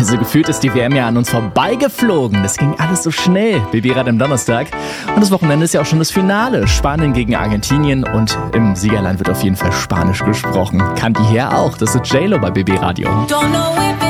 Also gefühlt ist die WM ja an uns vorbeigeflogen. Das ging alles so schnell. BB-Rad am Donnerstag. Und das Wochenende ist ja auch schon das Finale. Spanien gegen Argentinien. Und im Siegerland wird auf jeden Fall Spanisch gesprochen. Kann die her auch. Das ist J-Lo bei BB Radio.